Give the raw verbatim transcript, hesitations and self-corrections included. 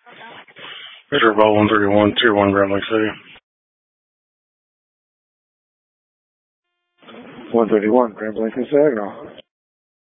Victor Ball one thirty-one, Tier one, Grand Lake City. one thirty-one, Grand Lake Saginaw.